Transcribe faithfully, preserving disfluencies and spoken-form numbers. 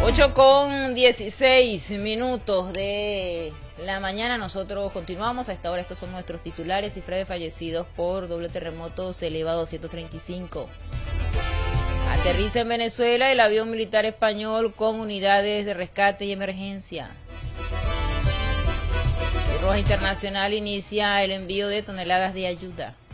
ocho con dieciséis minutos de la mañana. Nosotros continuamos a esta hora. Estos son nuestros titulares. Cifra de fallecidos por doble terremoto se eleva a doscientos treinta y cinco. Aterriza en Venezuela el avión militar español con unidades de rescate y emergencia. Cruz Roja Internacional inicia el envío de toneladas de ayuda.